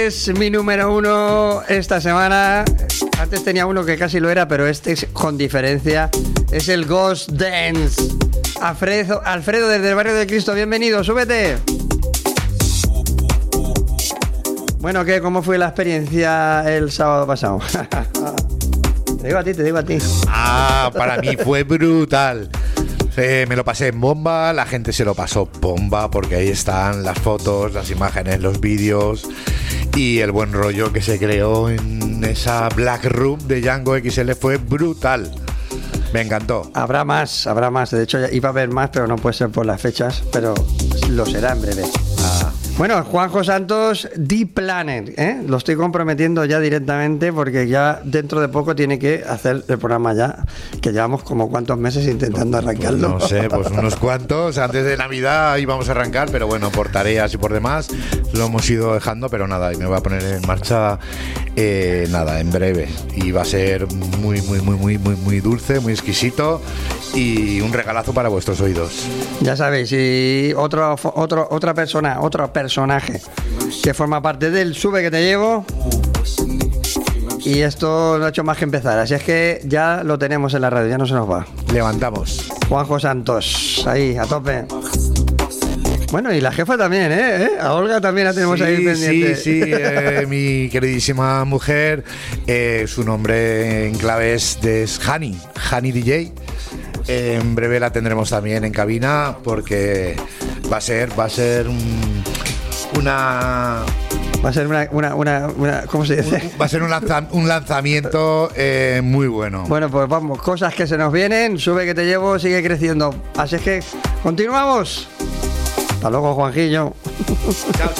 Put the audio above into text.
Es mi número uno esta semana. Antes tenía uno que casi lo era, pero este es con diferencia. Es el Ghost Dance. Alfredo desde el barrio de Cristo, bienvenido, súbete. Bueno, ¿qué? ¿Cómo fue la experiencia el sábado pasado? Te digo a ti. Para mí fue brutal. Me lo pasé en bomba, la gente se lo pasó bomba porque ahí están las fotos, las imágenes, los vídeos y el buen rollo que se creó en esa Black Room de Django XL fue brutal. Me encantó. Habrá más. De hecho, iba a haber más, pero no puede ser por las fechas, pero lo será en breve. Bueno, Juanjo Santos, Deep Planet, lo estoy comprometiendo ya directamente porque ya dentro de poco tiene que hacer el programa ya, que llevamos como cuántos meses intentando arrancarlo. No sé, pues unos cuantos. Antes de Navidad íbamos a arrancar, pero bueno, por tareas y por demás lo hemos ido dejando, pero nada, y me voy a poner en marcha en breve. Y va a ser muy dulce, muy exquisito y un regalazo para vuestros oídos. Ya sabéis, y otro personaje que forma parte del Sube que te llevo, y esto no ha hecho más que empezar, así es que ya lo tenemos en la radio, ya no se nos va. Levantamos. Juanjo Santos, ahí, a tope. Bueno, y la jefa también, a Olga también la tenemos ahí pendiente. Sí, mi queridísima mujer, su nombre en clave es Hani DJ. En breve la tendremos también en cabina porque va a ser una ¿cómo se dice? Va a ser un lanzamiento muy bueno. Bueno, pues vamos, cosas que se nos vienen. Sube que te llevo, sigue creciendo. Así es que continuamos. Hasta luego, Juanjillo. Chao.